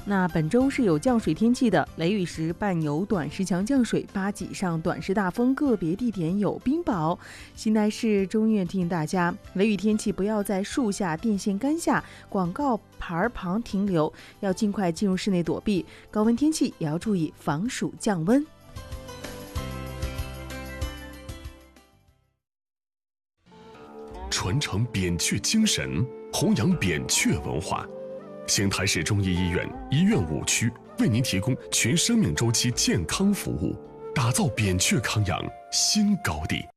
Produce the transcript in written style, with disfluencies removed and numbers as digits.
那本周是有降水天气的，雷雨时伴有短时强降水，8级以上短时大风，个别地点有冰雹。新南市中医院提醒大家，雷雨天气不要在树下、电线杆下、广告牌旁停留，要尽快进入室内躲避。高温天气也要注意防暑降温。 传承扁鹊精神，弘扬扁鹊文化。邢台市中医医院医院5区为您提供全生命周期健康服务，打造扁鹊康养新高地。